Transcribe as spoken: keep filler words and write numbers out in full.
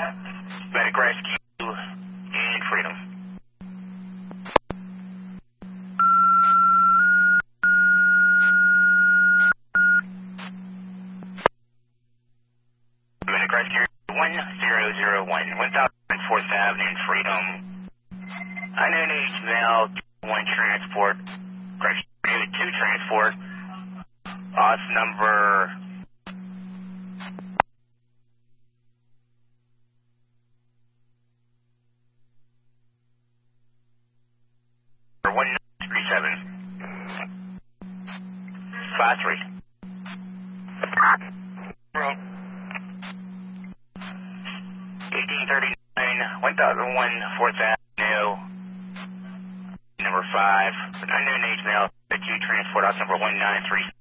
Medic Rescue in Freedom. Medic Rescue one zero zero one, one thousand fourth Avenue in Freedom. Unknown age male, one transport. Correction, two transport. Loss number one nine three seven. Class three. eighteen thirty-nine, one thousand one fourth Avenue. Number five. Unknown age male, two transport. Loss number one nine three.